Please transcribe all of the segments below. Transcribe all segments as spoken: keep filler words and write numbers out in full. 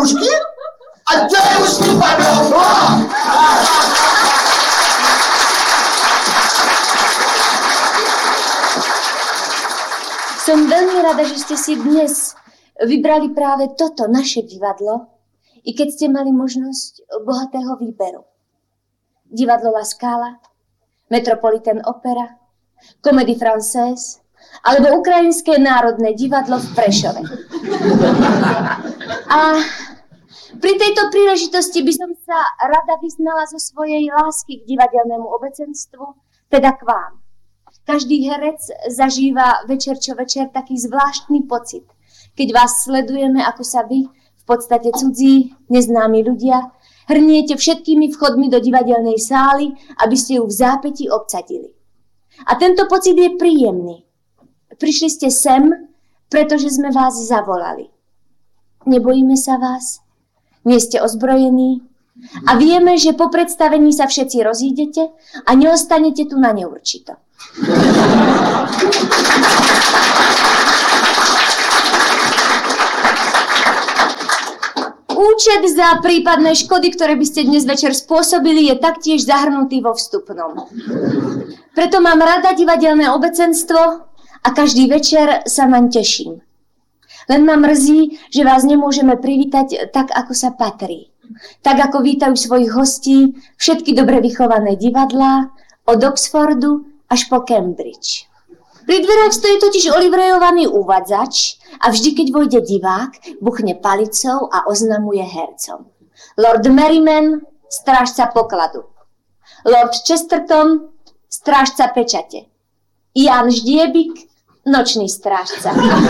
Devušky? A devušky, pardon! Som veľmi rada, že ste si dnes vybrali práve toto naše divadlo, i keď ste mali možnosť bohatého výberu. Divadlo La Scala, Metropolitan Opera, Comédie Française, alebo Ukrajinské národné divadlo v Prešove. A pri tejto príležitosti by som sa rada vyznala zo svojej lásky k divadelnému obecenstvu, teda k vám. Každý herec zažíva večer čo večer taký zvláštny pocit, keď vás sledujeme, ako sa vy, v podstate cudzí, neznámi ľudia, hrniete všetkými vchodmi do divadelnej sály, aby ste ju v zápäti obsadili. A tento pocit je príjemný. Prišli ste sem, pretože sme vás zavolali. Nebojíme sa vás, nie ste ozbrojení a vieme, že po predstavení sa všetci rozídete a neostanete tu na neurčito. Účet za prípadné škody, ktoré by ste dnes večer spôsobili, je taktiež zahrnutý vo vstupnom. Preto mám rada divadelné obecenstvo a každý večer sa naň teším. Len ma mrzí, že vás nemôžeme privítať tak, ako sa patrí. Tak, ako vítajú svojich hostí všetky dobre vychované divadlá od Oxfordu až po Cambridge. Pri dverách stojí totiž olivrejovaný uvádzač a vždy, keď vojde divák, buchne palicou a oznamuje hercom. Lord Merriman, strážca pokladu. Lord Chesterton, strážca pečate. Jan Ždiebik, nočný strážca.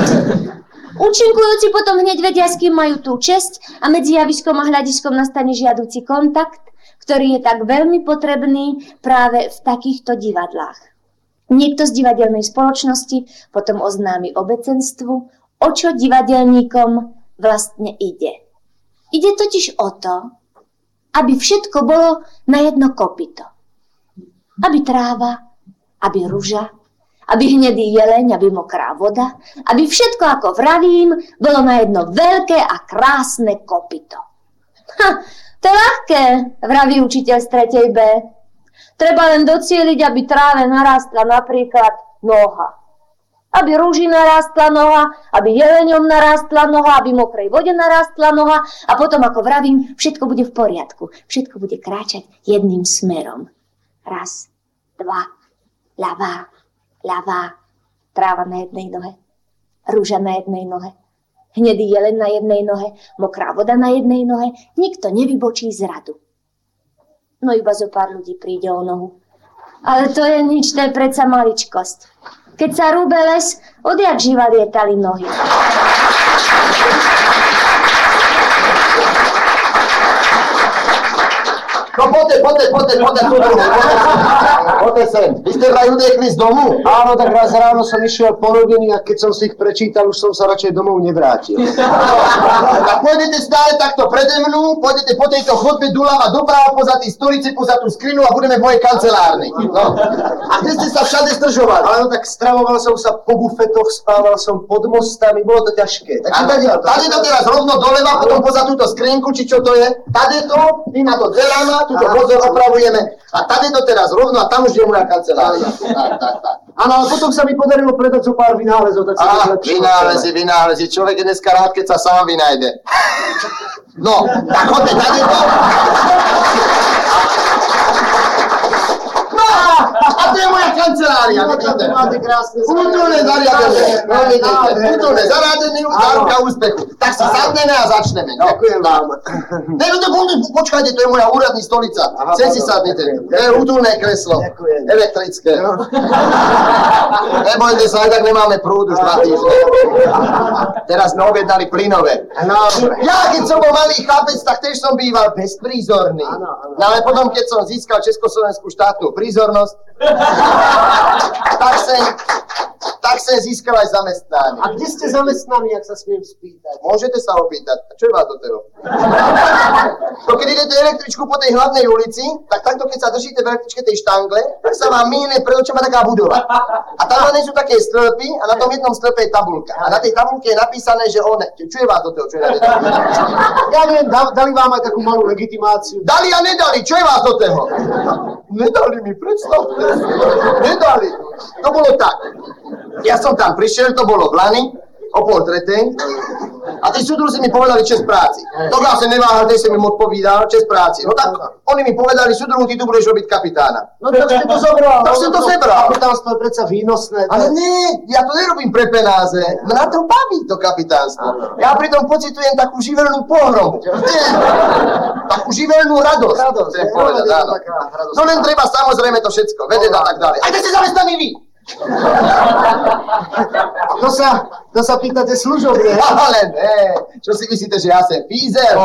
Účinkujúci potom hneď vedia, s kým majú tú česť a medzi javiskom a hľadiskom nastane žiaduci kontakt, ktorý je tak veľmi potrebný práve v takýchto divadlách. Niekto z divadelnej spoločnosti potom oznámi obecenstvu, o čo divadelníkom vlastne ide. Ide totiž o to, aby všetko bolo na jedno kopyto. Aby tráva, aby ruža, aby hnedý jeleň, aby mokrá voda, aby všetko, ako vravím, bolo na jedno veľké a krásne kopyto. Ha, to je ľahké, vraví učiteľ z tretej B. Treba len docieliť, aby tráve narástla napríklad noha. Aby rúži narástla noha, aby jeleňom narástla noha, aby mokrej vode narástla noha a potom, ako vravím, všetko bude v poriadku. Všetko bude kráčať jedným smerom. Raz, dva, ľavá, ľavá, tráva na jednej nohe, rúža na jednej nohe, hnedý jeleň na jednej nohe, mokrá voda na jednej nohe, nikto nevybočí z radu. No iba zo pár ľudí príde o nohu. Ale to je nič, to je predsa maličkosť. Keď sa rúbe les, odjak živa lietali nohy. No poďte, poďte, poďte, poďte, poďte, poďte sem. Vy ste vraj utekli z domu? Áno, tak raz ráno som išiel porobený a keď som si ich prečítal, už som sa radšej domov nevrátil. Tak pôjdete stále takto prede mnou, pôjdete po tejto chodbe doľava doprava, poza tí stolice, poza tú skrinu a budeme v mojej kancelárni. No. A kde ste sa všade zdržovali? Áno, tak stravoval som sa po bufetoch, spával som pod mostami, bolo to ťažké. Takže tady, tady to teraz rovno doleva, potom poza túto skrinku, či čo to je? Tady to, my na to dverama, túto pozor opravujeme a tady to teraz rovno a tam už je moja kancelária. Tak, tak, tak. Áno, ale potom sa mi podarilo predať zo pár vynálezov, tak sa to zlepšilo. Vynálezy, vynálezy, človek je dneska rád, keď sa sám vynájde. No, tak chodte, tady to. No, a to je moja kancelária, vidíte. Máte krásne kultúrne zariadenie, no vidíte, kultúrne zariadenie, záruka úspechu. Tak si sadneme a začneme. No. Ďakujem vám. Ne, no to počkajte, to je moja úradní stolica. Sem si sadnite. To je útulné kreslo. Ďakujem. Elektrické. No. Nebojte sa, aj tak nemáme prúd už dva týždne. Teraz sme objednali plynové. No, ja, keď som bol malý chlapec, tak tiež som býval bezprízorný. No ale potom, keď som získal Československú štátnu prízornosť, tak sem tak sem získal aj zamestnanie. A kde ste zamestnaní, ak sa smiem spýtať? Môžete sa opýtať. A čo je vás do toho? To keď idete električku po tej hlavnej ulici, tak takto keď sa držíte v električke tej štangle, tak sa vám míne pred očima taká budova. A tam sú také stĺpy a na tom jednom stĺpe je tabulka. A na tej tabulke je napísané, že on... Čo je vás do toho? Čo je na tej tabulke? Ja neviem, dali vám aj takú malú legitimáciu. Dali a nedali, čo je vás do toho? Nedali mi, predstavte. Nedali. To bolo tak. Ja som tam prišiel, to bolo v Lani, o pol tretej. A tí súdruzi mi povedali čest práci. To ja som neváhal, tej som im odpovídal, čest práci. No tak oni mi povedali, súdruhu, ty tu budeš robiť kapitána. No tak ste to zobral. Tak som to zobral. Kapitánstvo je predsa výnosné. Ale nie, ja to nerobím pre penáze. Mňa to baví, to kapitánstvo. Ja pritom pocitujem takú živelnú pohromu. Takú živelnú radosť. Radosť, chcem povedať, áno. No len treba samozrejme to všetko, vedieť a tak ďalej. Aj kde ste zamestnaní vy? To sa, to sa pýtate služobne. Ale ne, čo si myslíte, že ja som fízel?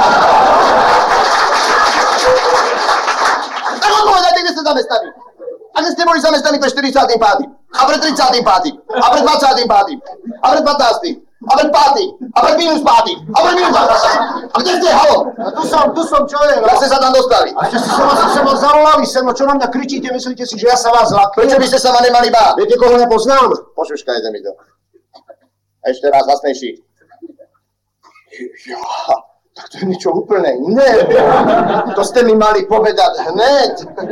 Tak odpovedajte, kde ste zamestnaní. A kde ste boli zamestnaní pre štyridsiaty piaty A pre tridsiaty piaty A pre dvadsiaty piaty A pre pätnásty A pre piaty A pre minus piaty A pre minus piaty A kde ste, halo? A tu som, tu som, čo je? Jak ste sa tam dostali? A ste si sa vás sem zavolali sem, no čo na mňa kričíte, myslíte si, že ja sa vás zlaknem? Prečo by ste sa ma nemali báť? Viete, koho nepoznám? Počuškajte mi to. Ešte raz hlasnejší. Ja, tak to je niečo úplne iné. To ste mi mali povedať hneď.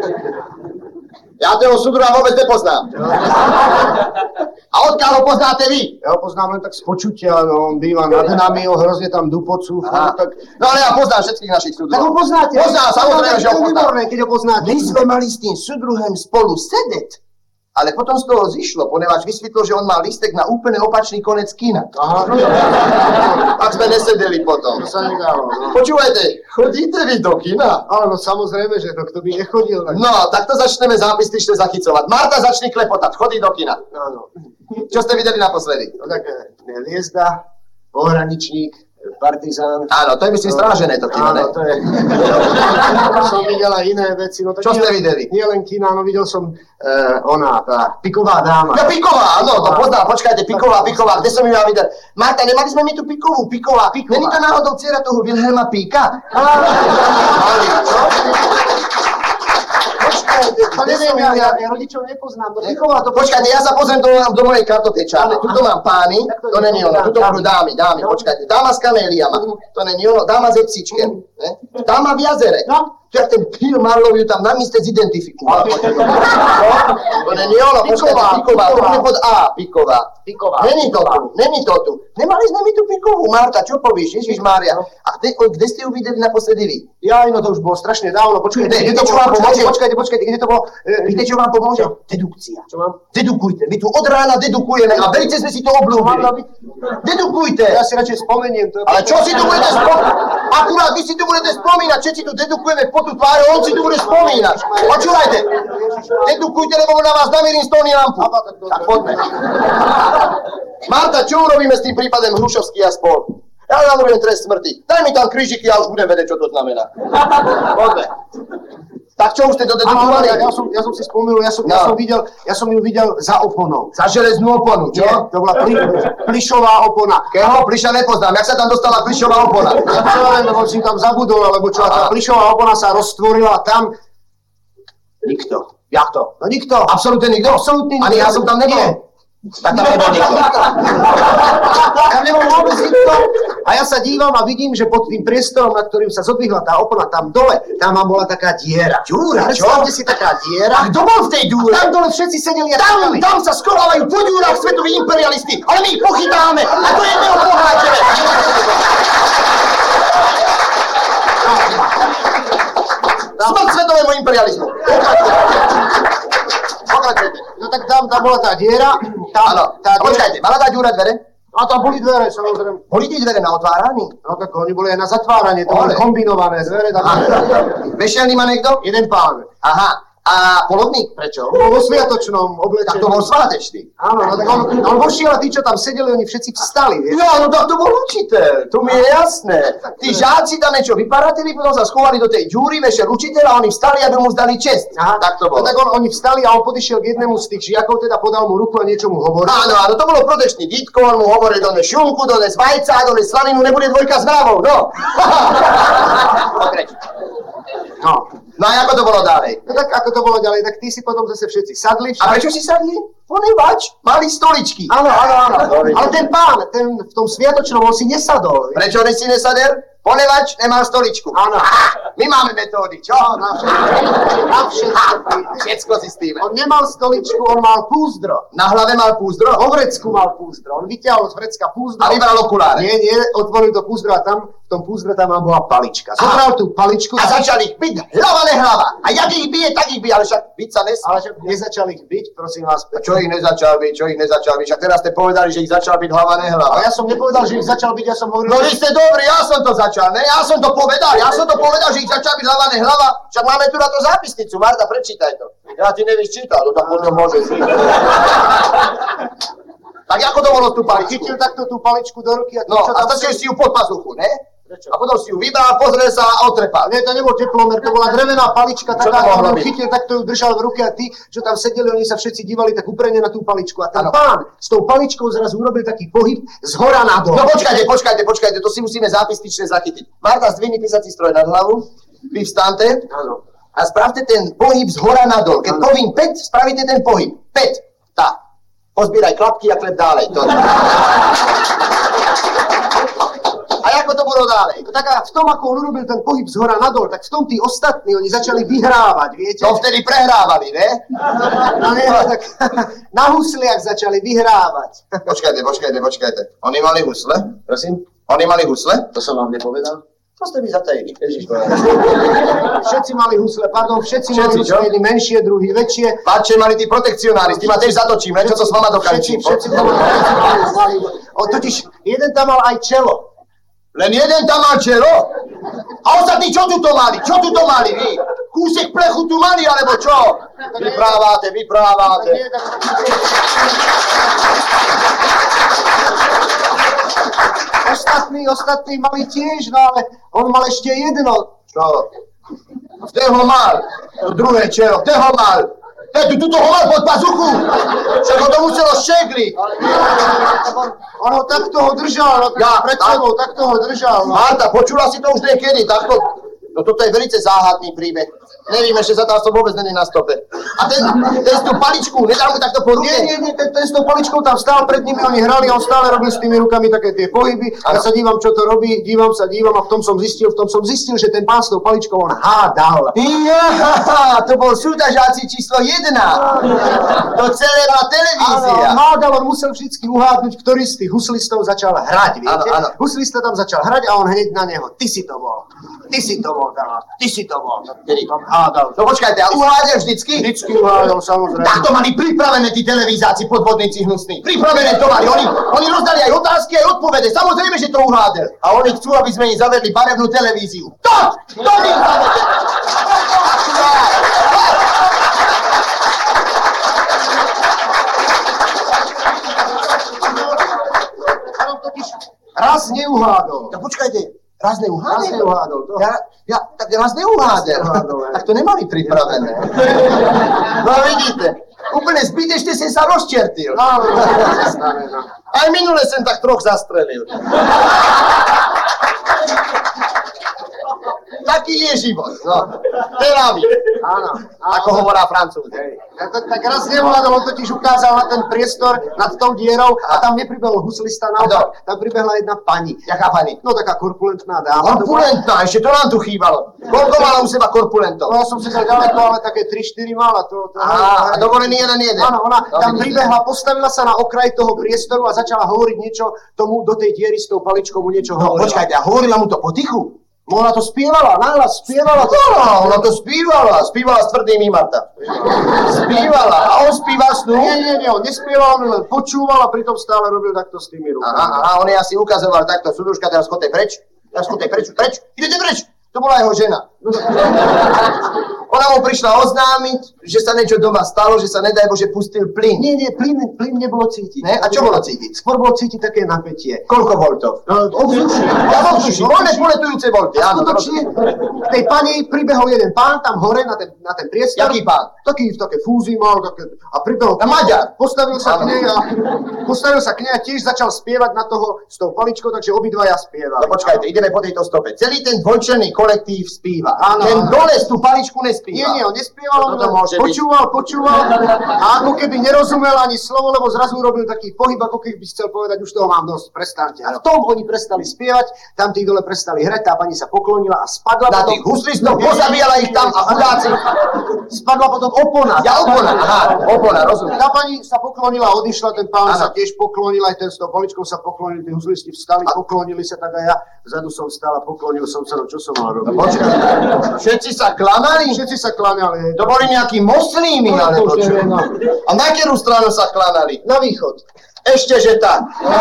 Ja toho súdruha vôbec nepoznám. A odkiaľ ho poznáte vy? Ja ho poznám len tak z počutia, no on býva nad nami, hrozne tam dupocú. Tak... No ale ja poznám všetkých našich súdruhov. Tak ho poznáte? Poznám, samozrejme, že ho poznám. Výborné, keď ho poznáte. My sme mali s tým súdruhem spolu sedeť. Ale potom z toho zišlo, poneváč vysvetlo, že on mal lístek na úplne opačný konec kina. Aha, no. Tak sme nesedeli potom. To sa nedalo, no. Počúvajte, chodíte vy do kina? Áno, samozrejme, že to kto by nechodil. Tak... No, tak to začneme zápisnične zachycovať. Marta začne klepotať, chodí do kina. Áno. Čo ste videli naposledy? No tak Hviezda, Pohraničník, Partizán. Áno, to je myslím strážené to kino, ne? Áno, to je. Som videl aj iné veci. No, čo ste videli? Nie len kina, no videl som uh, ona, tá Piková dáma. No Piková, áno, to poznám, počkajte, Piková, Piková, kde som ju mal vidieť? Marta, nemali sme my tu Pikovú, Piková. Piková. Není to náhodou dcera toho Wilhelma Píka? Mali, čo? Počkajte, to neviem, ja, ja, ja rodičov nepoznám. No, Piková, to počkajte, ja sa pozriem do, do mojej kartotečárne. Tuto mám pány, to není ono, tuto budú dámy, dámy, počkajte. Dáma s kaméliama, to není ono, dáma s jepsičkem, ne? Dáma v jazere. Tak ten Pil Marlow ju tam na míste zidentifikoval. To není ono, počkajte, Piková, to bude pod A, Piková. Piková. Není to tu, není to tu. Nemali sme my tu Pikovú, Marta, čo povieš, Ježišmária. A kde, kde ste ju videli naposledy vy? Ja, no to už bolo strašne dávno, počkajte, kde to bolo, počkajte, počkajte, počkajte, kde to bolo? Viete, čo vám pomôže? Dedukcia. Čo mám? Dedukujte, my tu od rána dedukujeme a vejce sme si to obľúbili. Dedukujte. Ja si radšej spomeniem. To je... Ale čo si tu budete spomínať? Akurát vy si tu budete spomínať, všetci tu dedukujeme po tú tváru, on si tu bude spomínať. Počúvajte, dedukujte, lebo na vás namierim stolný lampu. Tak poďme. Marta, čo urobíme s tým prípadom Hrušovský a spol? Ja navrhujem trest smrti. Daj mi tam krížiky, ja už budem vedieť, čo to znamená. Poďme. Tak čo už ste to dedukovali? Ja, ja, som, ja som si spomenul, ja som, no. ja, som videl, ja som ju videl za oponou. Za železnú oponu, čo? Nie, to bola pli, plišová opona. Keho? Pliša nepoznám. Jak sa tam dostala plišová opona? Ja čo len, lebo si tam zabudol, alebo čo, tá plišová opona sa roztvorila tam. Nikto. Jak to? No nikto. Absolútne nikto? Absolútne nikto. Ani ja som tam nebol? Nie. Tak tam nebol nikto. Tam nebol vôbec nikto. A ja sa dívam a vidím, že pod tým priestorom, na ktorým sa zodvihla tá opona tam dole, tam bola taká diera. Diera, čo? Predstavte si taká diera. A kto bol v tej diere? Tam dole všetci sedeli a tam, tam sa skovávajú po diúrach svetoví imperialisti, ale my ich pochytáme a to jedného pohádžeme. Smrť svetovému imperializmu. Pokračujte. No tak tam, tam bola tá diera. Áno, počkajte, mala tá diúra dvere? A tam boli dvere, samozrejme. Boli tie dvere na otváraní? No tak oni boli aj na zatváranie, to boli kombinované dvere. Vešiel ma niekto? Jeden pán. Aha, A polovník, prečo? Bol vo sviatočnom oblečení. Tak to bol svátečný. Áno, no tak on, on vošiel a tí, čo tam sedeli, oni všetci vstali, vieš? No, no tak to bol učiteľ, to mi je jasné. Tí žáci tam niečo vyparatili, potom sa schovali do tej džúry, vešel učiteľ a oni vstali, aby mu zdali česť. Aha, tak to bolo. No tak on, oni vstali a on podišiel k jednému z tých žiakov, teda podal mu ruku a niečo mu hovoril. Áno, áno, to bolo protečný dítko, on mu hovoril, dones šunku, dones vajca, dones slaninu, nebude dvojka s mravou, no. No. No a ako to bolo ďalej? No tak ako to bolo ďalej, tak tí si potom zase všetci sadli. Však... A prečo si sadli? Ponevač, mali stoličky. Áno, áno, áno. Ale ten pán, ten v tom sviatočnom, on si nesadol. Prečo on si nesadel? Ponevač nemal stoličku. Áno. My máme metódy, čo? Na všetko. Na všetko. Všetko zistíme. On nemal stoličku, on mal púzdro. Na hlave mal púzdro? Vo vrecku mal púzdro. On vyťahol z vrecka púzdro. A vybral okuláre. Nie, nie, otvoril to púzdro a tam, v tom púzdre tam bola palička. Zobral tú paličku. A začal ich byť hlava, nehlava. A jak ich bije, tak ich bije, ale však byť sa nesmie. Ale však nezačal ich byť, prosím vás. A čo ich nezačal byť, čo ich nezačal byť? Však teraz ste povedali, že ich začal byť hlava, nehlava. A ja som nepovedal, že ich začal byť, ja som hovoril... No vy ste dobrí, ja som to začal, ne? Ja som to povedal, ja som to povedal, že ich začal byť hlava, nehlava. Však máme tu na to zápisnicu, Marta, prečítaj to. Ja ti nevíš čítať, no tak potom môžeš ísť. Tak ako to bolo tú paličku? Chytil takto tú paličku do ruky a... No, a strčil si ju pod pazuchu, ne? Prečo? A potom si ju vybral, pozrel sa a otrepal. Nie, to nebol teplomer, to bola drevená palička, Čo to taká, mohlo on ju byť? chytil, takto ju držal v ruke a tí, čo tam sedeli, oni sa všetci dívali tak uprene na tú paličku. A ten Ano. pán s tou paličkou zrazu urobil taký pohyb z hora nadol. No počkajte, počkajte, počkajte, to si musíme zápisnične zachytiť. Marta, zdvihni písací stroj nad hlavu, vy vstante Áno. a spravte ten pohyb z hora nadol. Keď Ano. povím päť, spravíte ten pohyb. päť, tak. Pozbíraj klapky a klep ďalej. To... A ako to bolo ďalej? No tak a v tom, ako on urobil ten pohyb z hora nadol, tak v tom tí ostatní, oni začali vyhrávať, viete? To vtedy prehrávali, ne? No nie, tak na husliach začali vyhrávať. Počkajte, počkajte, počkajte. Oni mali husle? Prosím? Oni mali husle? To som vám nepovedal. To ste mi zatajili. Všetci mali husle, pardon, všetci, Všetci, mali čo? husle, jedni menšie, druhý väčšie. Páče, mali tí protekcionári, s tým ma tiež zatočím, ne? Čo to s vama dokončím? Všetci, všetci tam mali, mali, mali. O, totiž jeden tam mal aj čelo. Len jeden tam mal čelo? A ostatní čo tu to mali? Čo tu to mali vy? Kúsek plechu tu mali, alebo čo? Vyprávate, vyprávate. Nie, tak... Ostatní, ostatní mali tiež, no ale on mal ešte jedno. Čo? Kto ho mal? To druhé čelo, kto ho mal? Kto tu tuto ho mal pod pazuchu? Však ho to muselo šekliť. On, on ho takto ho držal, no, Ja, pred tak. sebou, takto ho držal. No. Marta, počula si to už niekedy, takto? No toto je veľmi záhadný príbeh. Nevím, ešte sa tam som vôbec není na stope. A ten, ten s tú paličku, nedal mu takto po ruke? Nie, nie, nie, ten, ten s tou paličkou tam stál pred nimi, oni hrali a on stále robil s tými rukami také tie pohyby. Ja sa dívam, čo to robí, dívam sa, dívam a v tom som zistil, v tom som zistil, že ten pán s tou paličkou on hádal. Ja, to bol súťažáci číslo jedna. To celé má Áno, televízia. on hádal, on musel vždycky uhádnuť, ktorý z tých huslistov začal hrať, viete? Áno, áno. Huslista tam začal hrať a on hneď na neho, ty si to bol, ty si to bol, ty si to bol. Kedy? Tam hádal. No počkajte, a uhádel vždycky? Vždycky uhádal, samozrejme. Tak to mali pripravené tí televízáci, podvodníci hnusní. Pripravené to mali. Oni, oni rozdali aj otázky, aj odpovede. Samozrejme, že to uhádel. A oni chcú, aby sme im zavedli barevnú televíziu. To! To my im zavedli! On totiž raz neuhádol. Tak počkajte, raz neuhádel? Raz neuhádol, to. Ja, ja, tak raz neuhádel. Neuhádol, Tak to nemali pripravené. No vidíte, úplne zbytečne si sa rozčertil. No, no, to sa stane, no. Aj minule som tak troch zastrelil. Taký je život, no. Telaví, Áno, ako hovorá Francúz. Ja to, tak raz neuhádol, on totiž ukázal na ten priestor nad tou dierou a tam nepribehol huslista, naopak, tam pribehla jedna pani. Jaká pani? No taká korpulentná dáma. Korpulentná, ešte to nám tu chýbalo. Koľko mala u seba korpulentov? No, ja som si dal ďaleko, ale také tri štyri mala. To, to, Á, a dovolený jeden jeden. Áno, ona No, tam vidíte. pribehla, postavila sa na okraj toho priestoru a začala hovoriť niečo tomu do tej diery s tou paličkou mu niečo No, hovorila. počkajte, a hovorila mu to potichu? No, ona to spievala, nahlas spievala. To. No, ona to spívala, spívala s tvrdými Marta. Spívala, a on spíval snu? Nie, nie, nie, on nespieval, on len počúval a pritom stále robil takto s tými rukami. Aha, aha, on je asi ukazoval takto, súdružka, teraz chodte preč, teraz chodte preč, preč, idete preč, to bola jeho žena. Ona mu prišla oznámiť, že sa niečo doma stalo, že sa nedaj Bože pustil plyn. Nie, nie, plyn, plyn nebolo cítiť. Ne? A čo bolo cítiť? Skôr bolo cítiť také napätie. Koľko voltov? No, ovzdušie. Ja ovzdušie, voľné poletujúce volty, áno. Skutočne, k tej pani pribehol jeden pán tam hore na ten, na ten priestor. Jaký pán? Taký, také fúzy mal, také, a pribehol. Na Maďar. Postavil sa k nej a postavil sa k nej a tiež začal spievať na toho s tou paličkou, takže obidvaja spievali. No počkajte, ideme po tejto stope. Celý ten dvojčlenný kolektív spíva. Áno. Ten dole tú paličku nespíva. Nie, nie, on nespieval, on to môže počúval, počúval a ako keby nerozumel ani slovo, lebo zrazu urobil taký pohyb, ako keby chcel povedať, už toho mám dosť, prestaňte. A v tom oni prestali spievať, tam tí dole prestali hrať, tá pani sa poklonila a spadla Na potom... tých huslistov, pozabíjala ich tam a chudáci. Spadla potom opona. Ja opona, aha, opona, rozumiem. Tá pani sa poklonila, odišla, ten pán Ano. sa tiež poklonil, aj ten s tou poličkou sa poklonil, tí huslisti vstali, a... poklonili sa, tak aj ja vzadu som stál a poklonil som sa, no čo som mal robiť. Počkaj, všetci sa klamali? Všetci sa kláňali. To boli nejakí moslími, No, alebo to už čo? neviem, no. A na ktorú stranu sa klanali? Na východ. Ešte, že tak.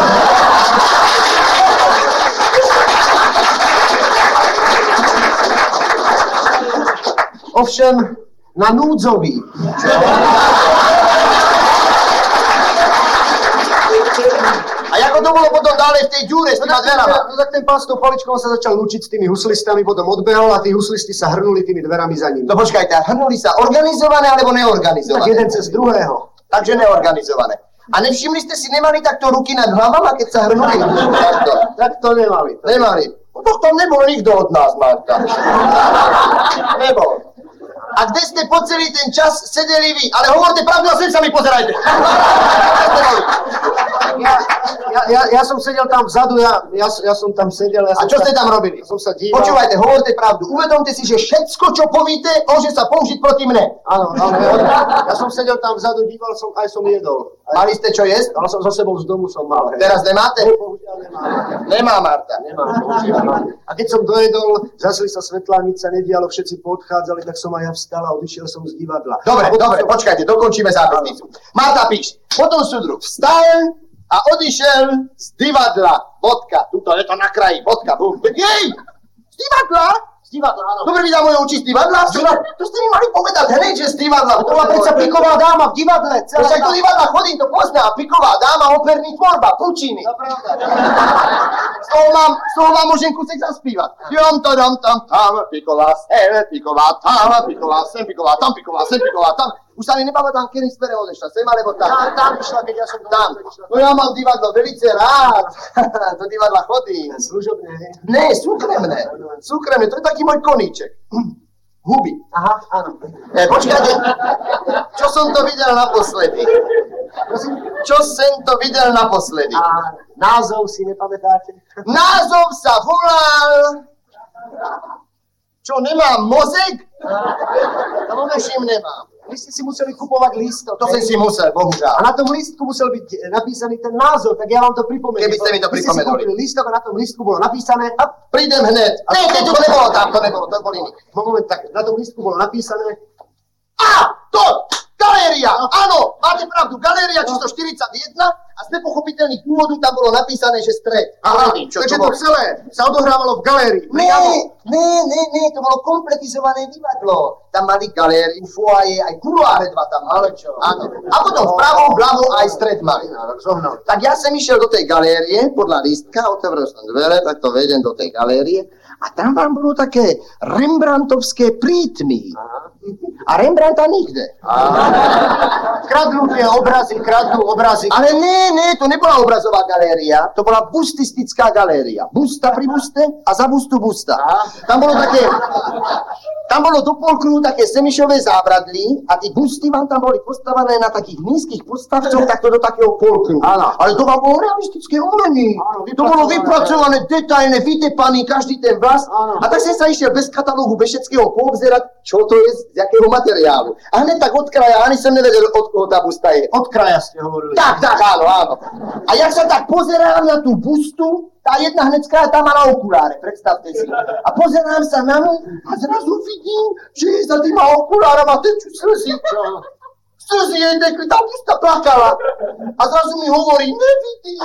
Ovšem, na núdzový. A ako to bolo potom ďalej v tej ďúre s týma dverama? No tak ten pán s tou paličkou sa začal lučiť s tými huslistami, potom odbehol a tí huslisti sa hrnuli tými dverami za ním. No počkajte, hrnuli sa organizované alebo Tak neorganizované? jeden cez druhého. Takže neorganizované. A nevšimli ste si, nemali takto ruky nad hlavama, keď sa hrnuli? Takto. Tak to nemali. Nemali. No to tam nebol nikto od nás, Marta. Nebol. A kde ste po celý ten čas sedeli vy? Ale hovorte pravdu a sem sa mi pozerajte. Ja, ja, ja, ja som sedel tam vzadu, ja, ja, ja som tam sedel. Ja A som čo ste tam robili? Ja som sa díval. Počúvajte, hovorte pravdu. Uvedomte si, že všetko, čo povíte, môže sa použiť proti mne. Áno, áno, ja, ja som sedel tam vzadu, díval som, aj som jedol. Aj, Mali ste čo jesť? ale som so sebou z domu som mal. Hej. Teraz nemáte? Bohužiaľ nemám. Nemá, Marta. Nemám, bohužiaľ. A keď som dojedol, zasli sa svetlá, nič sa nedialo, všetci poodchádzali, tak som aj ja vstal a odišiel som z divadla. Dobre, A potom dobre, som... počkajte, dokončíme zápisnicu. Marta píš, potom súdruh vstal a odišiel z divadla. Bodka, tuto je to na kraji, bodka, bum. Jej! Z divadla? Z divadla, áno. Dobre, vydá moje oči z divadla? To ste mi mali povedať hneď, že z divadla. To bola predsa piková dáma v divadle, To celé. však do divadla chodím, to pozná. Piková dáma, operný tvorba, Puccini. To pravda. Z toho mám, z toho mám môžem kusek zaspívať. Jom, to, dom, tam, tam, piková, sem, piková, tam, piková, sem, piková, tam, piková, sem, piková, tam. Už sa mi nepamätám, kedy sfere odešla, sem alebo tam. Tam, tam išla, keď ja som Tam. išla. No ja mám divadlo velice rád. Do divadla chodím. Služobne, hej. Ne, súkromné. Súkromné, to je taký môj koníček. Huby. Aha, áno. E, počkajte, čo som to videl naposledy? Prosím? Čo som to videl naposledy? A názov si nepamätáte? Názov sa volal... Čo, nemám mozek? To tuším nemám. Vy ste si museli kupovať lístok. To som si musel, A bohužiaľ. na tom lístku musel byť napísaný ten názov, tak ja vám to pripomeniem. Keby ste mi to Vy ste si pripomenuli. kúpili lístok a na tom lístku bolo napísané... A prídem hneď. Ne, ne, to nebolo tam, to nebolo, to bol iný. Moment, tak na tom lístku bolo napísané... Á, to! Galéria! Áno, máte pravdu, galéria číslo štyridsaťjeden a z nepochopiteľných dôvodov tam bolo napísané, že stred. Aha, Neviem, čo takže to to bolo. celé sa odohrávalo v galérii. Ne, ne, ne, ne, to bolo kompletizované divadlo. Tam mali galériu, foaje, aj kuloáre dva tam mali. Ale čo? Áno. A potom vpravo, vľavo aj stred mali. Zohnal. Tak ja som išiel do tej galérie, podľa lístka, otvoril som dvere, tak to vedem do tej galérie. A tam vám bolo také Rembrandtovské prítmy. A Rembrandta nikde. Kradnú tie obrazy, kradnú obrazy. Ale ne, ne, to nebola obrazová galéria, to bola bustistická galéria. Busta pri buste a za bustu busta. Tam bolo také, tam bolo do polkruhu také semišové zábradlí a tie busty vám tam boli postavané na takých nízkych postavcoch, takto do takého polkruhu. Áno. Ale to vám bolo realistické umenie. Áno, To bolo vypracované. vypracované, detailné, vytepaný, každý ten vlas. Áno. A tak som sa išiel bez katalógu, bez všetkého poobzerať, čo to je, z jakého materiálu. A hneď tak od kraja, ani som nevedel, od koho tá busta je. Od kraja ste hovorili. Tak, tak, áno, áno. A jak sa tak pozerám na tú bustu, tá jedna hneď z kraja, tá má na okuláre, predstavte si. A pozerám sa na ňu a zrazu vidím, že je za týma okulárama tečú slzy. Slzy jej tekli, tá busta plakala. A zrazu mi hovorí, nevidím,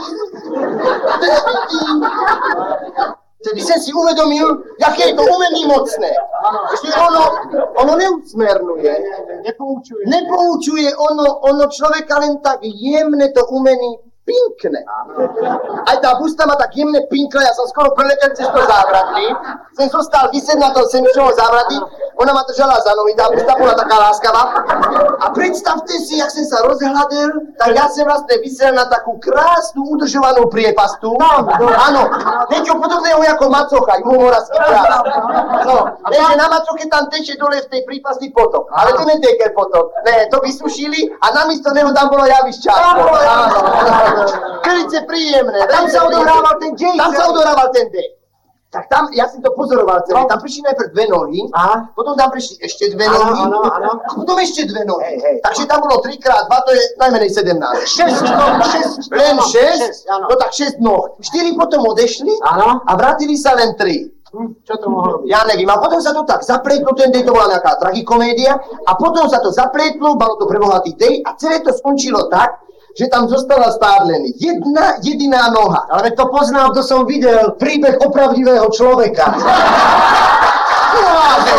nevidím. Vtedy som si uvedomil, jaké je to umenie mocné. Ešte ono, ono neusmernuje. Nepoučuje. Nepoučuje ono, ono človeka len tak jemne to umení pinkne. Aj tá pusta ma tak jemne pinkla, ja som skoro preletel cez to závratný. Som zostal vysieť na tom semičovom závratný, ona ma držala za nohy, tá pusta bola taká láskavá. A predstavte si, jak som sa rozhľadil, tak ja som vlastne vysel na takú krásnu udržovanú priepastu. Áno, niečo podobného ako macocha, juhomoravský krás. No, lenže na macoche tam teče dole v tej prípasti potok. Ale to netekel potok. Ne, to vysušili a namiesto neho tam bolo javišťátko. Velice príjemné. A tam sa odohrával ten dej. Tam sa odohrával ten dej. Tak tam, ja som to pozoroval celé. Tam prišli najprv dve nohy, Aha. potom tam prišli ešte dve nohy, Áno, áno, áno. a potom ešte dve nohy. Hej, hej. Takže tam bolo tri krát dva, to je najmenej sedemnásť. Šesť, no, šesť. Len šesť? Šesť, áno. No tak šesť noh. Štyri potom odešli Áno. a vrátili sa len tri. Hm, čo to mohlo byť? Ja nevím, a potom sa to tak zapletlo, ten dej to bola nejaká tragikomédia, a potom sa to zapletlo, malo to prebohatý dej a celé to skončilo tak, že tam zostala stárlený. Jedna jediná noha. Ale to poznám, to som videl. Príbeh opravdivého človeka. Áno,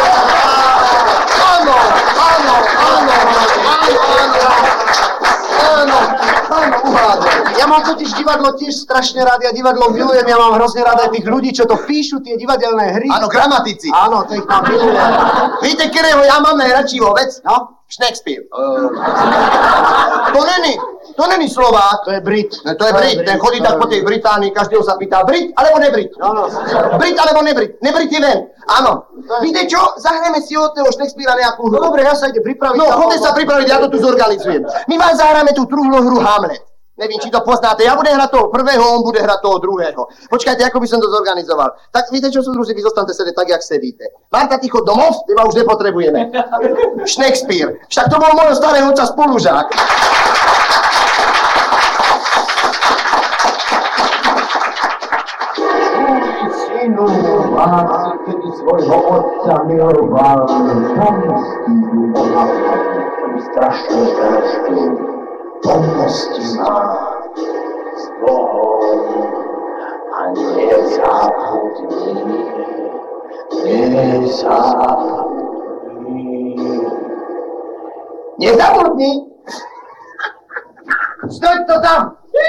áno, áno, áno, áno, áno, uhádol. Ja mám totiž divadlo tiež strašne rád, ja divadlo milujem, ja mám hrozne rád aj tých ľudí, čo to píšu, tie divadelné hry. Áno, gramatici. Áno, to ich mám milujem. Víte, ktorého ja mám najradší vôbec? No, Shakespeare. To není, to není Slovák. to je Brit. Ne, to je Brit, ten chodí tak po tej Británii, každého sa pýta, Brit alebo nebrit? No, no. Brit alebo nebrit? Nebrit je ven. Áno. Víte čo? Zahrajeme si od toho Shakespearea nejakú hru. No dobre, ja sa ide pripraviť. No, chodte sa pripraviť, ja to tu zorganizujem. My vám zahráme tú truhlú hru Hamlet. Neviem, či to poznáte. Ja budem hrať toho prvého, on bude hrať toho druhého. Počkajte, ako by som to zorganizoval. Tak víte čo, súdruzi, vy zostanete sedieť tak, jak sedíte. Marta, ticho domov, teba už nepotrebujeme. Shakespeare. Však to bol môjho starého otca spolužák. Synu, lásky, kedy svojho otca miloval, pomstí Boha, strašne, strašne, pomstí nás s Bohom a nezabudni, nezabudni. Nezabudni! Stoď to tam!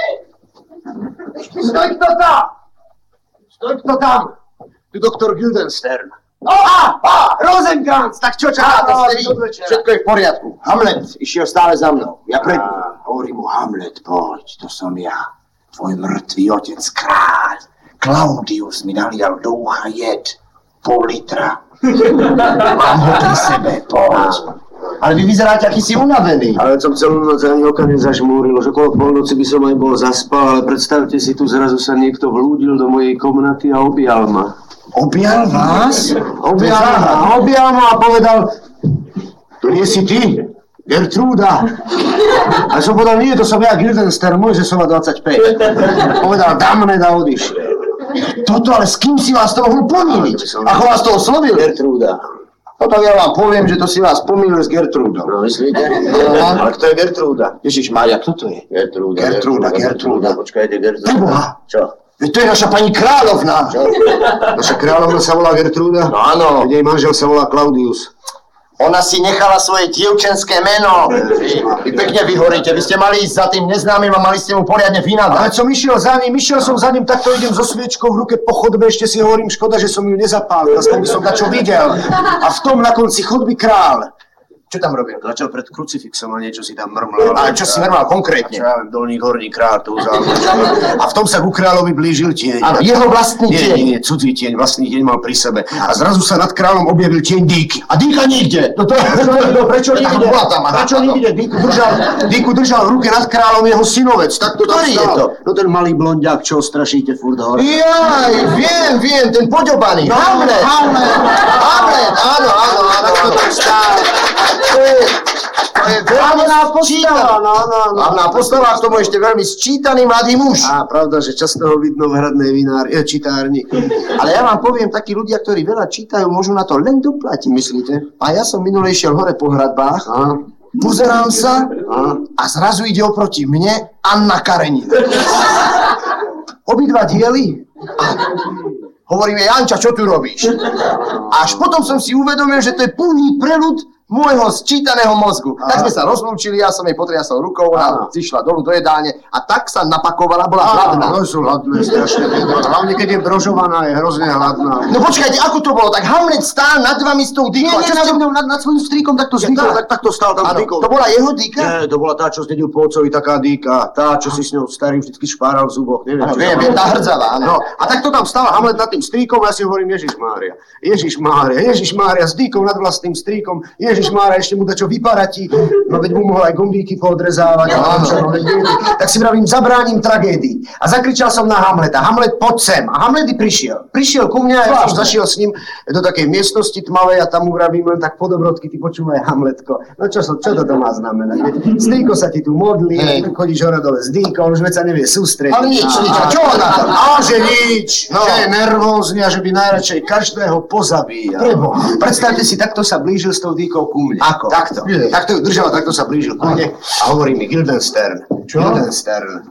Stoď to tam! Stoď to tam! Tu doktor Guildenstern. No a, a, Rosenkrantz, tak čo čakáte Áno, ste vy? dobrý večer. Všetko je v poriadku. Hamlet išiel stále za mnou. Ja pred... A hovorím mu, Hamlet, poď, to som ja, tvoj mŕtvý otec kráľ. Klaudius mi nalial do ucha jed, pol litra. Mám ho pri sebe, poď. Ale vy vyzeráte, aký si unavený. Ale som celú noc ani oka nezažmúril, už okolo polnoci by som aj bol zaspal, ale predstavte si, tu zrazu sa niekto vlúdil do mojej komnaty a objal ma. Objal vás? Objal ma, objal ma a povedal, to nie si ty, Gertrúda. A som povedal, nie, to som ja, Guildenstern, Mojžesova dvadsaťpäť. Povedal, dáme a odišiel. Toto, ale s kým si vás to mohol pomýliť? Ako vás to oslovil? Gertrúda. Potom ja vám poviem, že to si vás pomýlil s Gertrúdou. No, myslíte? Aha. Ale kto je Gertrúda? Ježiš Mária, kto to je? Gertrúda. Gertrúda, Gertrúda. Počkajte, Gertrúda. Preboha. Čo? Veď to je naša pani kráľovná. Čo? Naša kráľovna sa volá Gertrúda? No áno. Jej manžel sa volá Klaudius. Ona si nechala svoje dievčenské meno. Vy, vy pekne vyhoríte, vy ste mali ísť za tým neznámym a mali ste mu poriadne Ale vynadať. som išiel za ním, išiel som za ním, takto idem so sviečkou v ruke po chodbe, ešte si hovorím, škoda, že som ju nezapálil, aspoň by som dačo videl. A v tom na konci chodby král. Čo tam robil? Začal pred krucifixom a niečo si tam mrmlal. Ale čo si mrmal konkrétne? Čo ja viem, dolník, horník, kráľ, to uzal. A v tom sa ku kráľovi blížil tieň. Áno, jeho vlastný Nie, tieň. nie, nie, cudzí tieň, vlastný tieň mal pri sebe. A zrazu sa nad kráľom objavil tieň Díky. A Díka nikde. No to, no, prečo nikde? bola tam, aha. Prečo nikde? Díku držal, Díku držal v ruke nad kráľom jeho synovec. Tak to tam Ktorý je stál. to? No ten malý blondiak, čo strašíte furt hore. Jaj, viem, viem, ten poďobaný. Hamlet. Hamlet. Hamlet, áno, áno, áno, to tam stál. To je, to je veľmi postava, no, no, no. Hlavná postava, k tomu ešte veľmi sčítaný mladý muž. Á, pravda, že často ho vidno v hradnej vinár, e, čitárni. Ale ja vám poviem, takí ľudia, ktorí veľa čítajú, môžu na to len doplatiť, myslíte? A ja som minulej šiel hore po hradbách, Á, pozerám sa á. a zrazu ide oproti mne Anna Karenina. Obidva diely? Áno. Hovorím jej, Janča, čo tu robíš? Až potom som si uvedomil, že to je plný preľud môjho sčítaného mozgu. Aha. Tak sme sa rozlúčili, ja som jej potriasol rukou, ona zišla dolu do jedálne a tak sa napakovala, bola hladná. No sú hladné, strašne. Hlavne, keď je brožovaná, je hrozne hladná. No počkajte, ako to bolo? Tak Hamlet stál nad vami s tou dýkou. Nie, nie, nad, nad, nad svojím strýkom takto zdýkol, tak, takto stál tam s dýkou. To bola jeho dýka? Nie, to bola tá, čo zdedil po otcovi, taká dýka. Tá, čo si s ňou starým vždycky špáral v zuboch. Neviem, ano, viem, viem, tá hrdzavá, áno. No, a takto tam stál Hamlet nad tým strýkom a ja si hovorím, Ježišmária, Ježišmária, Ježišmária, s dýkou nad vlastným strýkom, Ježišmária, ešte mu čo vyparatí, no veď mu mohol aj gombíky poodrezávať, no, no, veď, tak si vravím, zabránim tragédii. A zakričal som na Hamleta, Hamlet, poď sem. A Hamlet prišiel. Prišiel ku mňa, ja som zašiel s ním do takej miestnosti tmavej a tam mu vravím len tak po dobrodky, ty počúvaj, Hamletko, no čo, čo to má znamenať? Zdýko sa ti tu modlí, hey. Chodíš hore dole s dýkom, už veď sa nevie sústrediť. Ale nič, nič, a čo ho na to? A že nič, no. Že je nervózny a že by najradšej každého pozabíjal. Prebo. Predstavte si, takto sa blížil s tou dýkou ku mne. Ako? Takto. Je. Takto ju držal, takto sa blížil ku mne a hovorí mi Guildenstern. Čo? Guildenstern.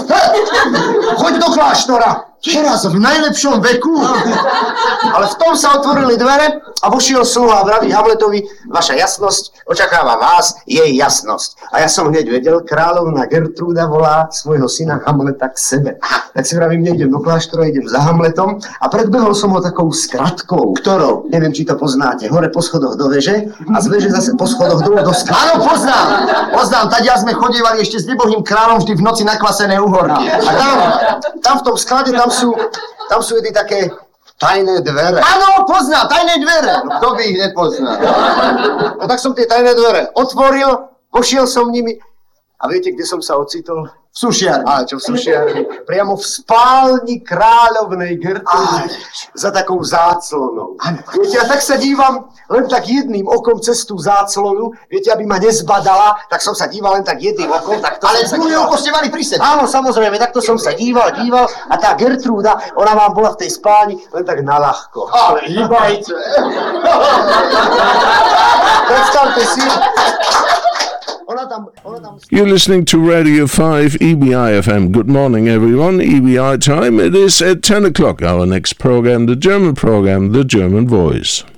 Choď do kláštora. Teraz v najlepšom veku. Ale v tom sa otvorili dvere a vošiel sluha a vraví Hamletovi, vaša jasnosť očakáva vás, jej jasnosť. A ja som hneď vedel, kráľovna Gertrúda volá svojho syna Hamleta k sebe. Tak si vravím, nejdem do kláštora, idem za Hamletom a predbehol som ho takou skratkou. Ktorou? Neviem, či to poznáte. Hore po schodoch do veže a z veže zase po schodoch dolu do skratky. Áno, poznám. Poznám, tadia sme chodievali ešte s nebohým kráľom vždy v noci nakvasené uhorky. A tam, tam v tom sklade, tam sú, tam sú jedny také tajné dvere. Áno, poznám, tajné dvere. No, kto by ich nepoznal? No tak som tie tajné dvere otvoril, pošiel som nimi a viete, kde som sa ocitol? V sušiarni. Ale čo v sušiarni? Priamo v spálni kráľovnej Gertrudy za takou záclonou. Ano. Viete, ja tak sa dívam len tak jedným okom cez tú záclonu, viete, aby ma nezbadala, tak som sa díval len tak jedným okom. Tak to ale sa druhé oko ste mali pri sebe. Áno, samozrejme, takto som sa díval, díval a tá Gertrúda, ona vám bola v tej spálni len tak naľahko. Ale hýbajte. Predstavte si. Ona tam, ona tam... You're listening to Radio five E B I F M. Good morning, everyone. E B I time. It is at ten o'clock. Our next program, the German program, The German Voice.